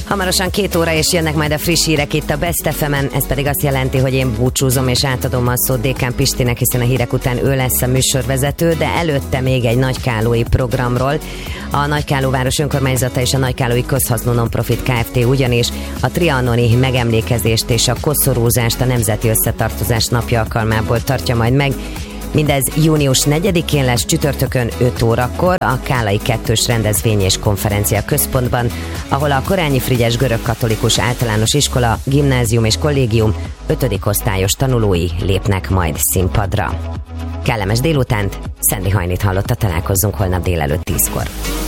Hamarosan 2 óra, és jönnek majd a friss hírek itt a Best FM-en, ez pedig azt jelenti, hogy én búcsúzom és átadom a szót Dékán Pistinek, hiszen a hírek után ő lesz a műsorvezető, de előtte még egy nagykálói programról. A Nagykálóváros önkormányzata és a Nagykálói Közhasznú Nonprofit Kft. Ugyanis a trianoni megemlékezést és a koszorúzást a Nemzeti Összetartozás napja alkalmából tartja majd meg. Mindez június 4-én lesz, csütörtökön 5 órakor a Kálai 2-s rendezvény és konferencia központban, ahol a Korányi Frigyes Görögkatolikus Általános Iskola, Gimnázium és Kollégium 5. osztályos tanulói lépnek majd színpadra. Kellemes délutánt, Szendi Hajnit hallotta, találkozzunk holnap délelőtt 10-kor.